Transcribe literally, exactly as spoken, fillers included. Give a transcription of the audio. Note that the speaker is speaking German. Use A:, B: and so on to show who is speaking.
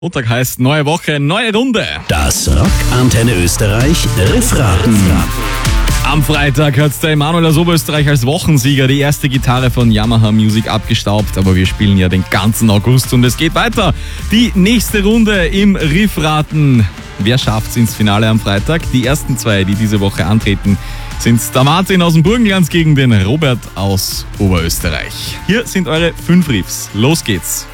A: Montag heißt neue Woche, neue Runde.
B: Das Rock Antenne Österreich Riffraten.
A: Am Freitag hat der Emanuel aus Oberösterreich als Wochensieger die erste Gitarre von Yamaha Music abgestaubt, aber wir spielen ja den ganzen August und es geht weiter. Die nächste Runde im Riffraten. Wer schafft's ins Finale am Freitag? Die ersten zwei, die diese Woche antreten, sind der Martin aus dem Burgenland gegen den Robert aus Oberösterreich. Hier sind eure fünf Riffs. Los geht's.